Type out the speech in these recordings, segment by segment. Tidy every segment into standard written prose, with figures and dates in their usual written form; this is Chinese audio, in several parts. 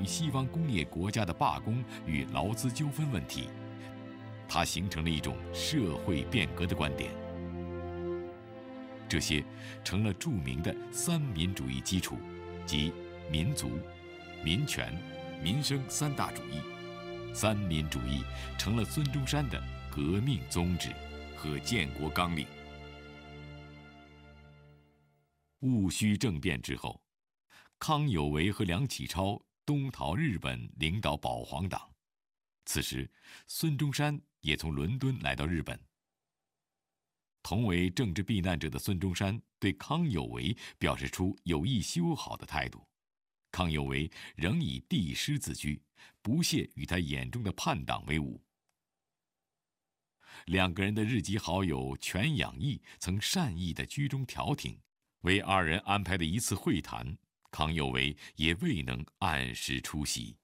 西方工业国家的罢工与劳资纠纷问题，它形成了一种社会变革的观点。这些成了著名的三民主义基础，即民族、民权、民生三大主义。三民主义成了孙中山的革命宗旨和建国纲领。戊戌政变之后，康有为和梁启超东逃日本，领导保皇党。此时，孙中山也从伦敦来到日本。同为政治避难者的孙中山对康有为表示出有意修好的态度，康有为仍以帝师自居，不屑与他眼中的叛党为伍。两个人的日籍好友全养义曾善意地居中调停，为二人安排的一次会谈，康有为也未能按时出席。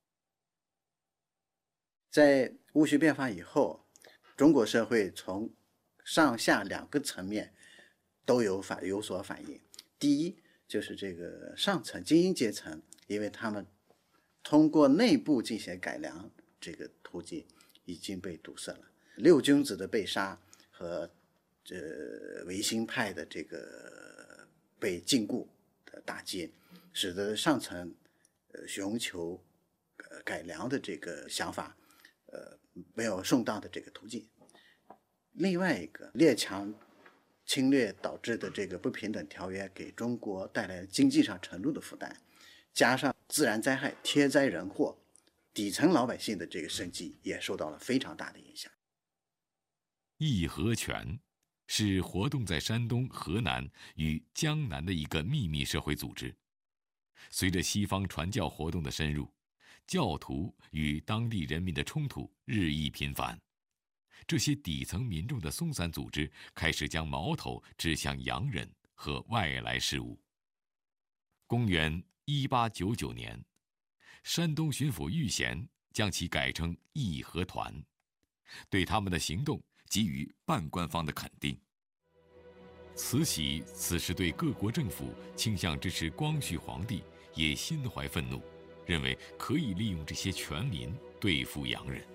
在戊戌变法以后，中国社会从上下两个层面都有所反映。第一，就是这个上层精英阶层，因为他们通过内部进行改良这个途径已经被堵塞了。六君子的被杀和维新派的这个被禁锢的打击，使得上层寻求改良的这个想法没有顺当的这个途径。另外一个，列强侵略导致的这个不平等条约给中国带来经济上沉重的负担，加上自然灾害、天灾人祸，底层老百姓的这个生计也受到了非常大的影响。 义和拳是活动在山东、河南与江南的一个秘密社会组织。随着西方传教活动的深入，教徒与当地人民的冲突日益频繁。这些底层民众的松散组织开始将矛头指向洋人和外来事务。公元1899年，山东巡抚玉贤将其改称义和团，对他们的行动给予半官方的肯定。慈禧此时对各国政府倾向支持光绪皇帝也心怀愤怒，认为可以利用这些全民对付洋人。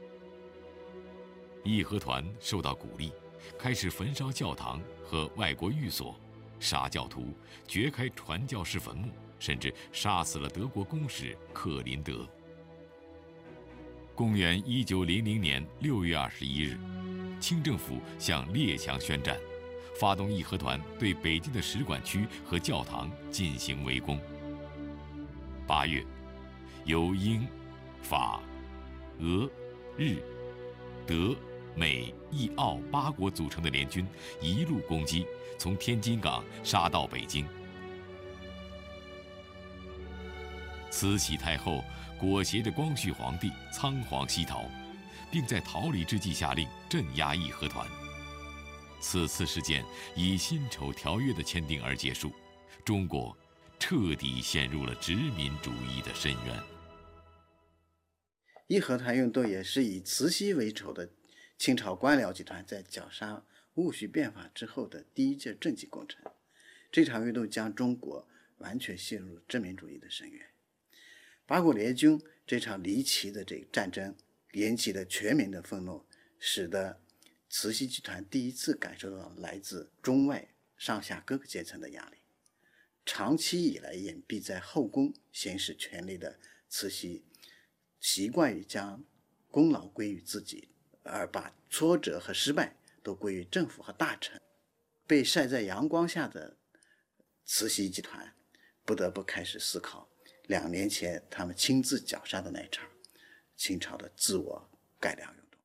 义和团受到鼓励，开始焚烧教堂和外国寓所，杀教徒，掘开传教士坟墓，甚至杀死了德国公使克林德。公元1900年6月21日，清政府向列强宣战，发动义和团对北京的使馆区和教堂进行围攻。8月，由英、法、俄、日、德、美、意、澳8国组成的联军一路攻击，从天津港杀到北京。慈禧太后裹挟着光绪皇帝仓皇西逃，并在逃离之际下令镇压义和团。此次事件以辛丑条约的签订而结束，中国彻底陷入了殖民主义的深渊。 义和团运动也是以慈禧为首的清朝官僚集团在绞杀戊戌变法之后的第一届政绩工程。这场运动将中国完全陷入殖民主义的深渊。八国联军这场离奇的这个战争引起的全民的愤怒，使得慈禧集团第一次感受到来自中外上下各个阶层的压力。长期以来隐蔽在后宫行使权力的慈禧，习惯于将功劳归于自己，而把挫折和失败都归于政府和大臣。被晒在阳光下的慈禧集团不得不开始思考2年前他们亲自绞杀的那场清朝的自我改良运动。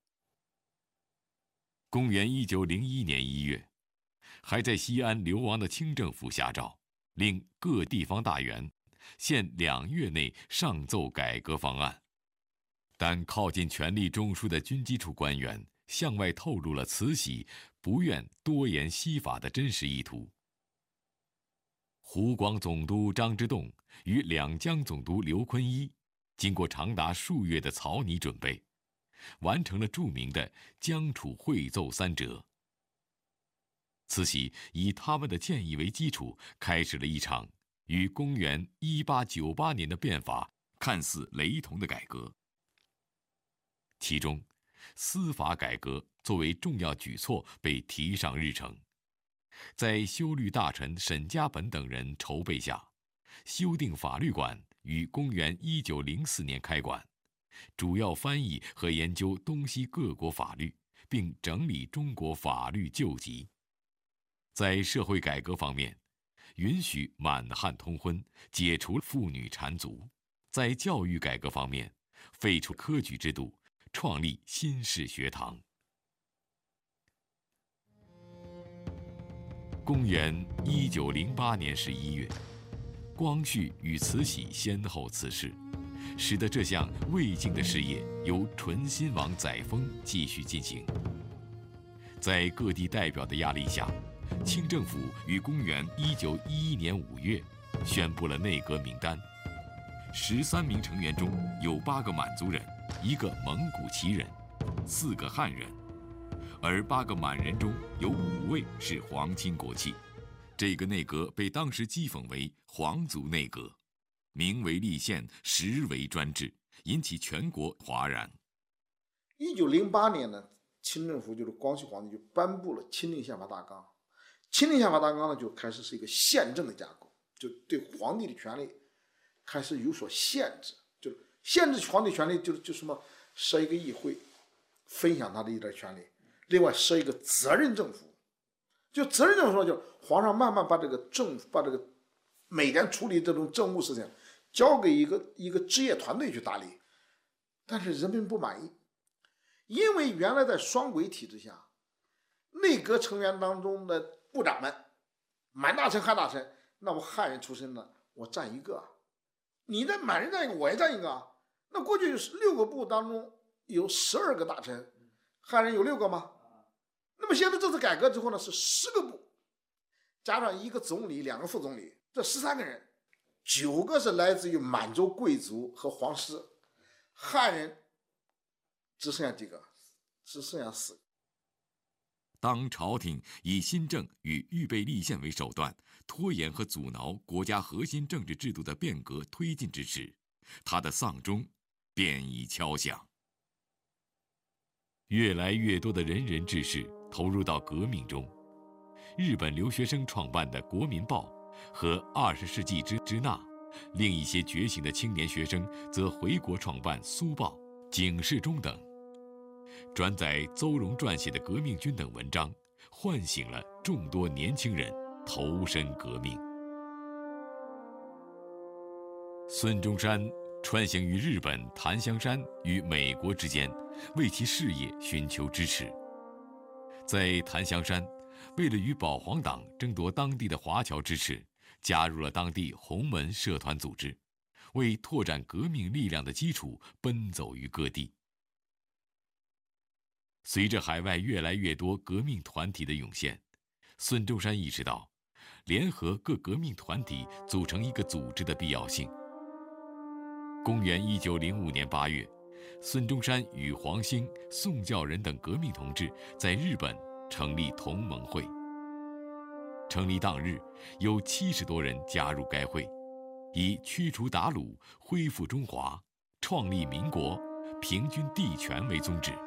公元1901年1月，还在西安流亡的清政府下诏，令各地方大员限2月内上奏改革方案。但靠近权力中枢的军机处官员向外透露了慈禧不愿多言西法的真实意图。湖广总督张之洞与两江总督刘坤一经过长达数月的草拟准备，完成了著名的江楚会奏3折。慈禧以他们的建议为基础，开始了一场与公元1898年的变法看似雷同的改革。其中，司法改革作为重要举措被提上日程。在修律大臣沈家本等人筹备下，修订法律馆于公元1904年开馆，主要翻译和研究东西各国法律，并整理中国法律旧籍。在社会改革方面，允许满汉通婚，解除妇女缠足；在教育改革方面，废除科举制度，创立新式学堂。公元1908年11月，光绪与慈禧先后辞世，使得这项未竟的事业由醇亲王载沣继续进行。在各地代表的压力下，清政府于公元1911年5月宣布了内阁名单。13名成员中有8个满族人，1个蒙古旗人，4个汉人，而8个满人中有5位是皇亲国戚。这个内阁被当时讥讽为皇族内阁，名为立宪，实为专制，引起全国哗然。 1908年呢，清政府就是光绪皇帝就颁布了《钦定宪法大纲》。《钦定宪法大纲》呢，就开始是一个宪政的架构，就对皇帝的权利开始有所限制，就限制皇帝权利，就什么设一个议会，分享他的一点权利，另外设一个责任政府。就责任政府说，就是皇上慢慢把这个每年处理这种政务事情交给一个职业团队去打理，但是人民不满意，因为原来在双轨体制下，内阁成员当中的部长们，满大臣、汉大臣，那我汉人出身的我占一个，你的满人占一个，我也占一个。那过去6个部当中有12个大臣，汉人有6个吗？那么现在这次改革之后呢，是10个部，加上1个总理、2个副总理，这13个人，9个是来自于满洲贵族和皇室，汉人只剩下几个？只剩下4个。 当朝廷以新政与预备立宪为手段，拖延和阻挠国家核心政治制度的变革推进之时，他的丧钟便已敲响。越来越多的仁人志士投入到革命中。日本留学生创办的《国民报》和20世纪之纳，另一些觉醒的青年学生则回国创办《苏报》《警世钟》等，转载邹容撰写的《革命军》等文章，唤醒了众多年轻人投身革命。孙中山穿行于日本檀香山与美国之间，为其事业寻求支持。在檀香山，为了与保皇党争夺当地的华侨支持，加入了当地洪门社团组织，为拓展革命力量的基础奔走于各地。随着海外越来越多革命团体的涌现，孙中山意识到联合各革命团体组成一个组织的必要性。公元1905年8月，孙中山与黄兴、宋教仁等革命同志在日本成立同盟会。成立当日，有70多人加入该会，以驱除鞑虏、恢复中华、创立民国、平均地权为宗旨。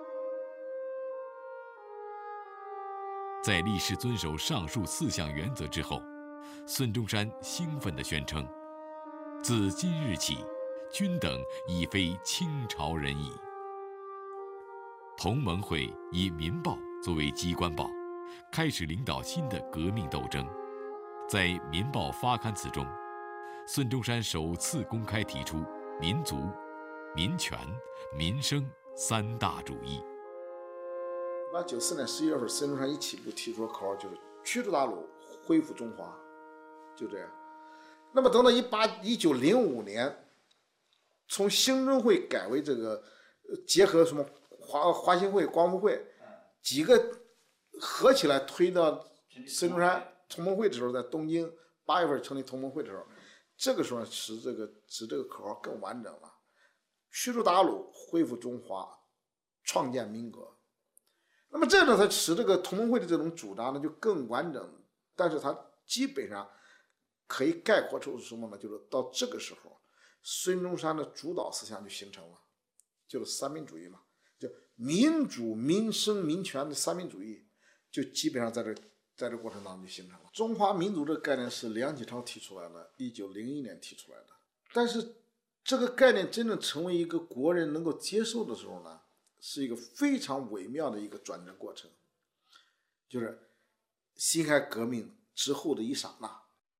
在立誓遵守上述4项原则之后，孙中山兴奋地宣称：“自今日起，君等已非清朝人矣。”同盟会以《民报》作为机关报，开始领导新的革命斗争。在《民报》发刊词中，孙中山首次公开提出民族、民权、民生3大主义。 1894年11月份，孙中山一起步提出的口号就是驱逐鞑虏，恢复中华，就这样。那么等到1905年，从兴中会改为这个结合什么华兴会、光复会几个合起来推到孙中山同盟会的时候，在东京8月份成立同盟会的时候，这个时候使这个口号更完整了，驱逐鞑虏，恢复中华，创建民国。那么这呢，它使这个同盟会的这种主张呢就更完整，但是它基本上可以概括出什么呢？就是到这个时候， 孙中山的主导思想就形成了，就是三民主义嘛，就民主、民生、民权的三民主义，就基本上在这过程当中就形成了。中华民族这个概念是梁启超提出来的，1901年提出来的，但是这个概念真正成为一个国人能够接受的时候呢，是一个非常微妙的一个转折过程，就是辛亥革命之后的一刹那。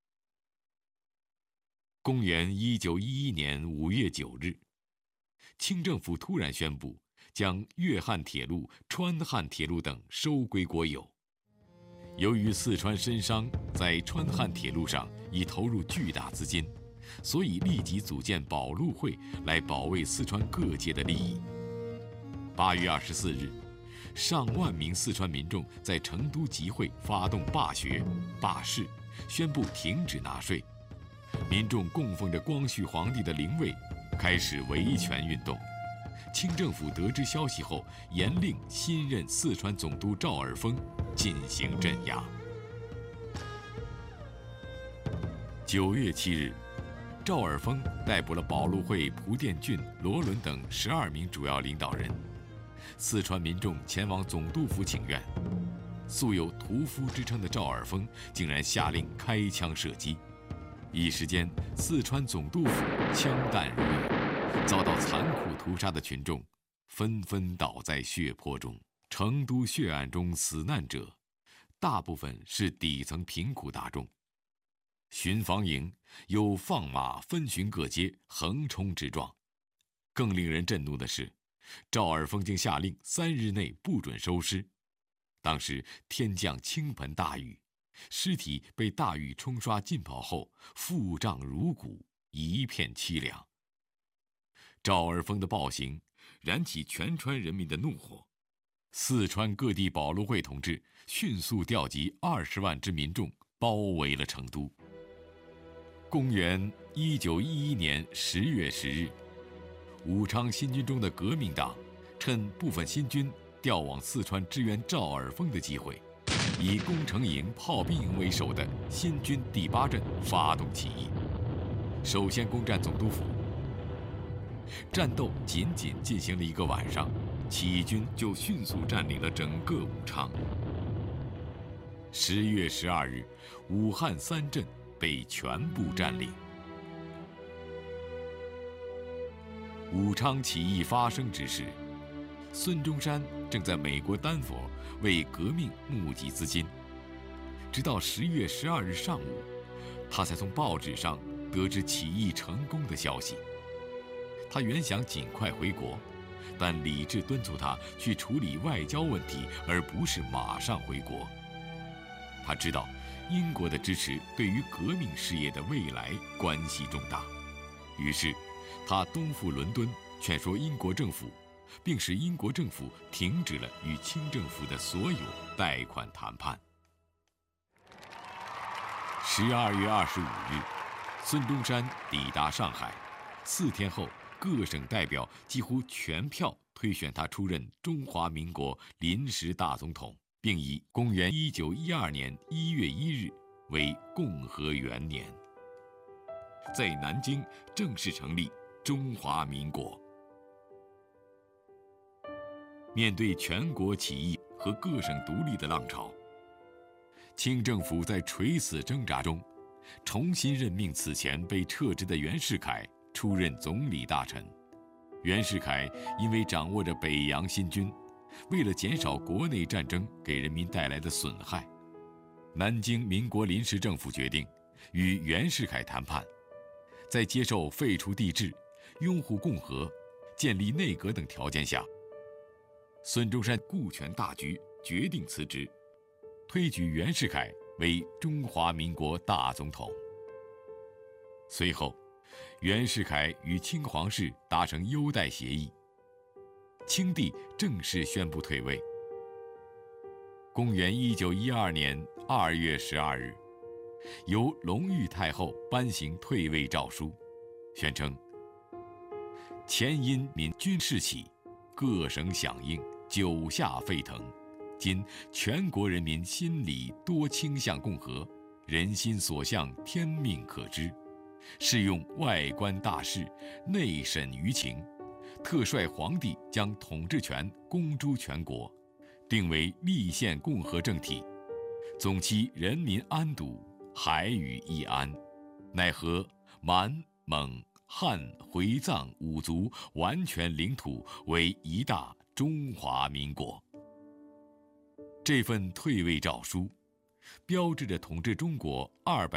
公元1911年5月9日，清政府突然宣布将粤汉铁路、川汉铁路等收归国有。由于四川绅商在川汉铁路上已投入巨大资金，所以立即组建保路会来保卫四川各界的利益。8月24日，上万名四川民众在成都集会，发动罢学、罢市，宣布停止纳税。民众供奉着光绪皇帝的灵位，开始维权运动。清政府得知消息后，严令新任四川总督赵尔丰进行镇压。9月7日，赵尔丰逮捕了保路会蒲殿俊、罗伦等12名主要领导人。四川民众前往总督府请愿，素有屠夫之称的赵尔丰竟然下令开枪射击。一时间，四川总督府枪弹如雨，遭到残酷屠杀的群众纷纷倒在血泊中。成都血案中死难者，大部分是底层贫苦大众。巡防营有放马分巡各街，横冲直撞。更令人震怒的是，赵尔丰竟下令3日内不准收尸。当时天降倾盆大雨，尸体被大雨冲刷浸泡后，腹胀如鼓，一片凄凉。赵尔丰的暴行燃起全川人民的怒火，四川各地保路会同志迅速调集20万之民众，包围了成都。公元1911年10月10日，武昌新军中的革命党趁部分新军调往四川支援赵尔丰的机会，以工程营、炮兵营为首的新军第8镇发动起义，首先攻占总督府。战斗仅仅进行了1个晚上，起义军就迅速占领了整个武昌。10月12日，武汉3镇被全部占领。武昌起义发生之时，孙中山正在美国丹佛为革命募集资金。直到10月12日上午，他才从报纸上得知起义成功的消息。他原想尽快回国，但理智敦促他去处理外交问题，而不是马上回国。他知道英国的支持对于革命事业的未来关系重大，于是他东赴伦敦，劝说英国政府，并使英国政府停止了与清政府的所有贷款谈判。12月25日，孙中山抵达上海，4天后，各省代表几乎全票推选他出任中华民国临时大总统，并以公元1912年1月1日为共和元年，在南京正式成立中华民国。面对全国起义和各省独立的浪潮，清政府在垂死挣扎中，重新任命此前被撤职的袁世凯出任总理大臣。袁世凯因为掌握着北洋新军，为了减少国内战争给人民带来的损害，南京民国临时政府决定与袁世凯谈判，在接受废除帝制、拥护共和、建立内阁等条件下，孙中山顾全大局，决定辞职，推举袁世凯为中华民国大总统。随后，袁世凯与清皇室达成优待协议，清帝正式宣布退位。公元1912年2月12日，由隆裕太后颁行退位诏书，宣称：前因民军事起，各省响应，九下沸腾。今全国人民心理多倾向共和，人心所向天命可知。 适用外观大事，内审舆情，特率皇帝将统治权公诸全国，定为立宪共和政体，总期人民安堵，海宇易安。奈何满、蒙、汉、回、藏五族完全领土为一大中华民国。这份退位诏书，标志着统治中国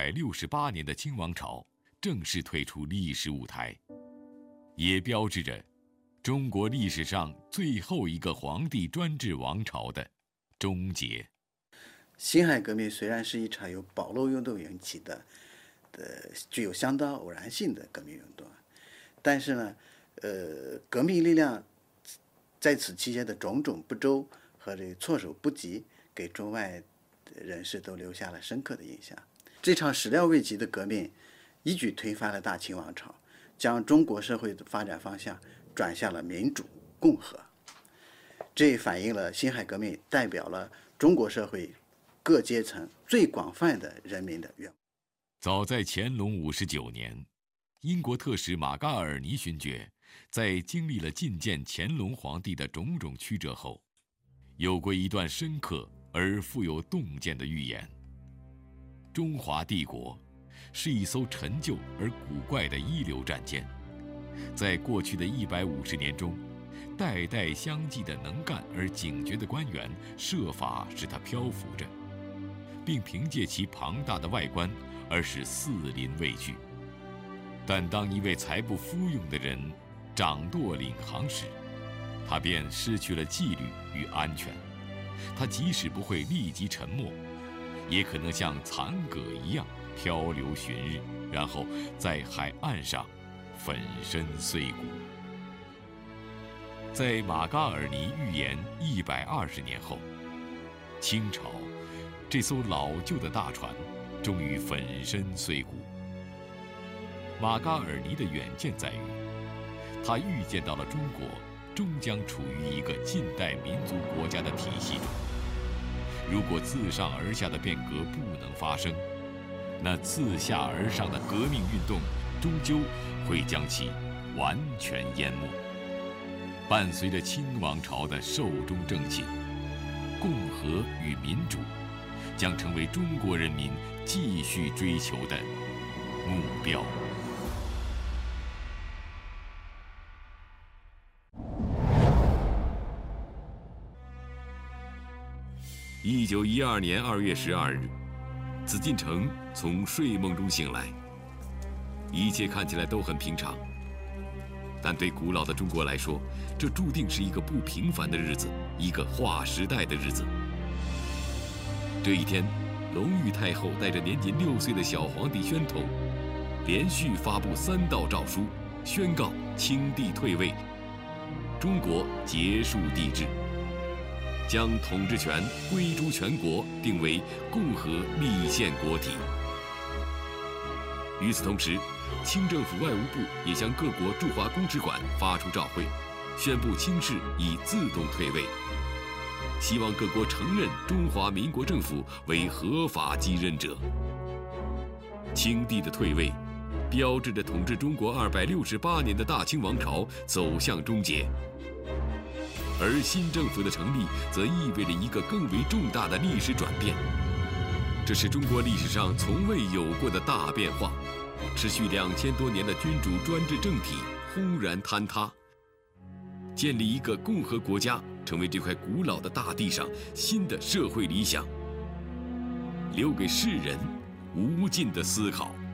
268年的清王朝正式退出历史舞台，也标志着中国历史上最后一个皇帝专制王朝的终结。 辛亥革命虽然是一场由保路运动引起的具有相当偶然性的革命运动，但是呢，革命力量在此期间的种种不周和这措手不及，给中外人士都留下了深刻的印象。这场始料未及的革命一举推翻了大清王朝，将中国社会的发展方向转向了民主共和。这也反映了辛亥革命代表了中国社会各阶层最广泛的人民的愿望。 早在乾隆59年，英国特使马嘎尔尼勋爵在经历了觐见乾隆皇帝的种种曲折后，有过一段深刻而富有洞见的预言：中华帝国是一艘陈旧而古怪的一流战舰，在过去的150年中，代代相继的能干而警觉的官员设法使它漂浮着，并凭借其庞大的外观而使四邻畏惧。但当一位财不敷用的人掌舵领航时，他便失去了纪律与安全。他即使不会立即沉没，也可能像残葛一样漂流寻日，然后在海岸上粉身碎骨。在马嘎尔尼预言120年后，清朝这艘老旧的大船终于粉身碎骨。马嘎尔尼的远见在于，他预见到了中国终将处于一个近代民族国家的体系中。如果自上而下的变革不能发生，那自下而上的革命运动终究会将其完全淹没。伴随着清王朝的寿终正寝，共和与民主将成为中国人民继续追求的目标。1912年2月12日，紫禁城从睡梦中醒来，一切看起来都很平常。但对古老的中国来说，这注定是一个不平凡的日子，一个划时代的日子。这一天，隆裕太后带着年仅6岁的小皇帝宣统，连续发布3道诏书，宣告清帝退位，中国结束帝制，将统治权归诸全国，定为共和立宪国体。与此同时，清政府外务部也向各国驻华公使馆发出照会，宣布清室已自动退位，希望各国承认中华民国政府为合法继任者。清帝的退位，标志着统治中国268年的大清王朝走向终结。而新政府的成立，则意味着一个更为重大的历史转变。这是中国历史上从未有过的大变化，持续2000多年的君主专制政体轰然坍塌，建立一个共和国家，成为这块古老的大地上新的社会理想，留给世人无尽的思考。